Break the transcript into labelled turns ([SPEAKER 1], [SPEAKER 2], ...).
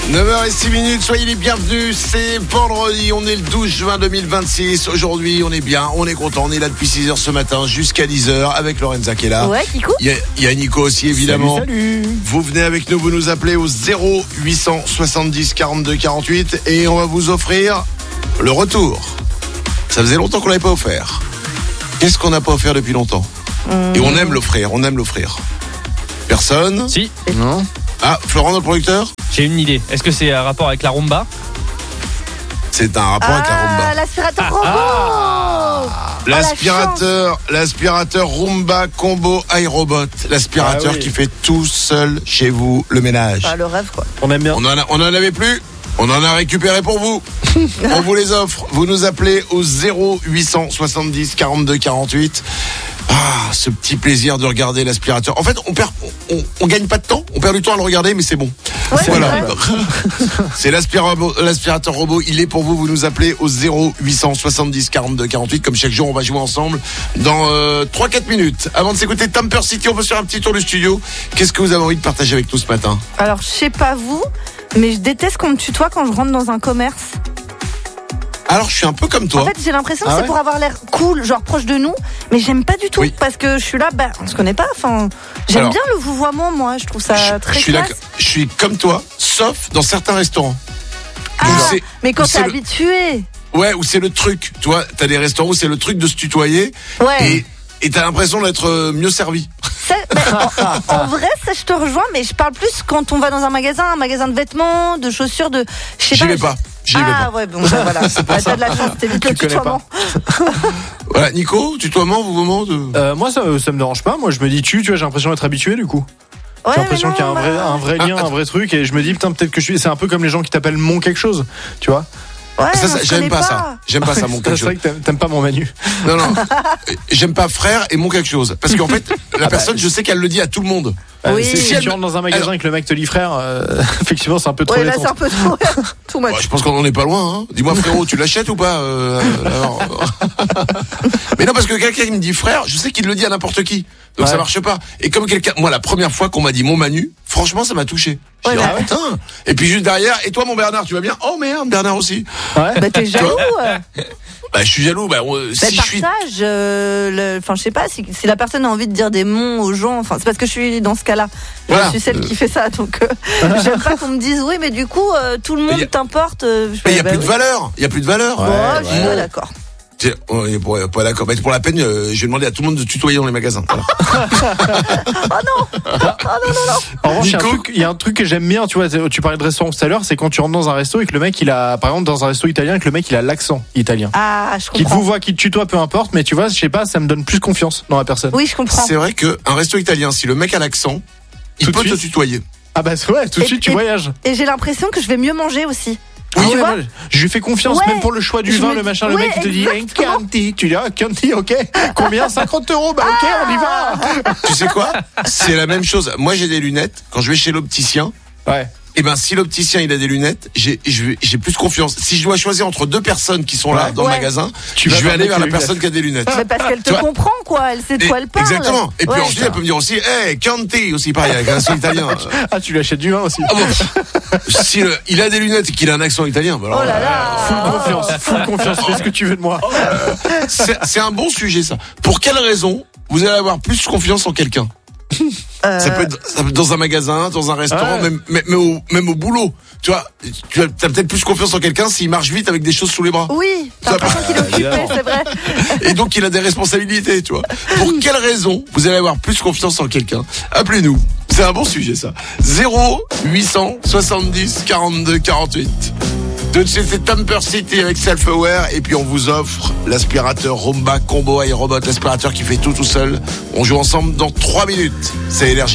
[SPEAKER 1] 9h06, soyez les bienvenus, c'est vendredi, on est le 12 juin 2026, aujourd'hui on est bien, on est content, on est là depuis 6h ce matin jusqu'à 10h avec Lorenza qui est là.
[SPEAKER 2] Ouais, Kikou.
[SPEAKER 1] Il y a Nico aussi évidemment.
[SPEAKER 3] Salut.
[SPEAKER 1] Vous venez avec nous, vous nous appelez au 0870 42 48 et on va vous offrir le retour. Ça faisait longtemps qu'on l'avait pas offert. Qu'est-ce qu'on n'a pas offert depuis longtemps ? Et on aime l'offrir. Personne ?
[SPEAKER 3] Si.
[SPEAKER 1] Non. Ah, Florent, notre producteur ?
[SPEAKER 3] J'ai une idée. Est-ce que c'est un rapport avec la rumba ?
[SPEAKER 1] C'est un rapport avec la rumba.
[SPEAKER 2] L'aspirateur robot.
[SPEAKER 1] L'aspirateur Roomba Combo iRobot. L'aspirateur qui fait tout seul chez vous le ménage.
[SPEAKER 2] Le rêve quoi.
[SPEAKER 3] On aime bien.
[SPEAKER 1] On en avait plus. On en a récupéré pour vous. On vous les offre. Vous nous appelez au 0870 42 48. Ah, ce petit plaisir de regarder l'aspirateur. En fait, on gagne pas de temps. On perd du temps à le regarder, mais c'est bon.
[SPEAKER 2] Ouais,
[SPEAKER 1] voilà. C'est l'aspirateur robot. Il est pour vous. Vous nous appelez au 0870 42 48. Comme chaque jour, on va jouer ensemble dans 3-4 minutes. Avant de s'écouter Tamper City, on peut se faire un petit tour du studio. Qu'est-ce que vous avez envie de partager avec nous ce matin ?
[SPEAKER 2] Alors, je sais pas vous, mais je déteste qu'on me tutoie quand je rentre dans un commerce.
[SPEAKER 1] Alors, je suis un peu comme toi.
[SPEAKER 2] En fait, j'ai l'impression que c'est pour avoir l'air cool, genre proche de nous, mais j'aime pas du tout parce que je suis là, on se connaît pas. Enfin, j'aime bien le vouvoiement, moi. Je trouve ça très classe.
[SPEAKER 1] Je suis comme toi, sauf dans certains restaurants.
[SPEAKER 2] Mais quand t'es habitué.
[SPEAKER 1] Ouais, où c'est le truc. Tu vois, t'as des restaurants où c'est le truc de se tutoyer.
[SPEAKER 2] Ouais.
[SPEAKER 1] Et t'as l'impression d'être mieux servi.
[SPEAKER 2] En vrai, ça je te rejoins, mais je parle plus quand on va dans un magasin de vêtements, de chaussures, de.
[SPEAKER 1] J'y vais pas.
[SPEAKER 2] Ouais, bon, voilà. T'as de la chance, t'évites le tutoiement.
[SPEAKER 1] Voilà, Nico, tutoiement, vouvoiement
[SPEAKER 3] moi, ça me dérange pas. Moi, je me dis tu vois, j'ai l'impression d'être habitué du coup. J'ai l'impression qu'il y a un vrai lien, un vrai truc, et je me dis putain, peut-être que c'est un peu comme les gens qui t'appellent mon quelque chose, tu vois.
[SPEAKER 2] Ouais,
[SPEAKER 1] j'aime pas ça. J'aime pas ça, mon quelque chose.
[SPEAKER 3] C'est vrai que t'aimes pas mon Manu.
[SPEAKER 1] Non. J'aime pas frère et mon quelque chose. Parce qu'en fait, la personne, je sais qu'elle le dit à tout le monde.
[SPEAKER 2] Oui.
[SPEAKER 3] Si tu rentres dans un magasin et que le mec te dit frère, effectivement, c'est un peu trop.
[SPEAKER 2] Ouais, là, c'est un peu trop. Tout much.
[SPEAKER 1] Je pense qu'on en est pas loin. Hein. Dis-moi, frérot, tu l'achètes ou pas Mais non, parce que quelqu'un qui me dit frère, je sais qu'il le dit à n'importe qui. Donc ça marche pas. Et comme moi, la première fois qu'on m'a dit mon Manu, franchement, ça m'a touché. Je dis, putain. Et puis juste derrière, et toi, mon Bernard, tu vas bien ? Oh merde, Bernard aussi.
[SPEAKER 2] Ouais. T'es jaloux.
[SPEAKER 1] Je suis jaloux. Si je suis.
[SPEAKER 2] Enfin, je sais pas si la personne a envie de dire des mots aux gens. Enfin, c'est parce que je suis dans ce cas-là.
[SPEAKER 1] Voilà.
[SPEAKER 2] Je suis celle qui fait ça, donc j'aime pas qu'on me dise oui, mais du coup, tout le monde t'importe.
[SPEAKER 1] Il y a plus de valeur. Il y a plus de valeur.
[SPEAKER 2] Je suis pas d'accord.
[SPEAKER 1] Pas d'accord. Mais pour la peine, je vais demander à tout le monde de tutoyer dans les magasins. Voilà.
[SPEAKER 2] Oh non.
[SPEAKER 3] En revanche, il y a un truc que j'aime bien, tu vois, tu parlais de restaurant tout à l'heure, c'est quand tu rentres dans un resto et que le mec il a, par exemple dans un resto italien, que le mec il a l'accent italien.
[SPEAKER 2] Ah, je comprends.
[SPEAKER 3] Qu'il te vous voit, qu'il te tutoie, peu importe, mais tu vois, je sais pas, ça me donne plus confiance dans la personne.
[SPEAKER 2] Oui, je comprends.
[SPEAKER 1] C'est vrai qu'un resto italien, si le mec a l'accent, il peut te tutoyer.
[SPEAKER 3] Ah bah ouais, tout de suite tu voyages.
[SPEAKER 2] Et j'ai l'impression que je vais mieux manger aussi.
[SPEAKER 3] Oui, tu vois, je lui fais confiance même pour le choix du vin, le machin, le mec il te dit Chianti, tu dis Chianti, ok, combien? 50 €, bah ok, on y va.
[SPEAKER 1] Tu sais quoi? C'est la même chose. Moi j'ai des lunettes, quand je vais chez l'opticien, et si l'opticien il a des lunettes, j'ai plus confiance. Si je dois choisir entre deux personnes qui sont là dans le magasin, je vais aller vers la personne qui a des lunettes.
[SPEAKER 2] Mais parce qu'elle te comprend quoi, elle sait de quoi elle parle.
[SPEAKER 1] Exactement. Et puis ensuite elle peut me dire aussi, Chianti aussi pareil avec un accent italien.
[SPEAKER 3] Ah, tu lui achètes du vin aussi.
[SPEAKER 1] Si il a des lunettes et qu'il a un accent italien,
[SPEAKER 2] oh là là.
[SPEAKER 3] Full confiance, fais ce que tu veux de moi.
[SPEAKER 1] C'est un bon sujet ça. Pour quelle raison vous allez avoir plus confiance en quelqu'un? Ça peut être dans un magasin, dans un restaurant, même au boulot. Tu vois, t'as peut-être plus confiance en quelqu'un s'il marche vite avec des choses sous les bras.
[SPEAKER 2] Oui, t'as l'impression qu'il est occupé, c'est vrai.
[SPEAKER 1] Et donc il a des responsabilités, tu vois. Pour quelle raison vous allez avoir plus confiance en quelqu'un? Appelez-nous. C'est un bon sujet ça. 0870 42 48. Tout de suite, c'est Tamper City avec Self-Aware. Et puis on vous offre l'aspirateur Roomba Combo iRobot, l'aspirateur qui fait tout seul. On joue ensemble dans 3 minutes. C'est Énergie.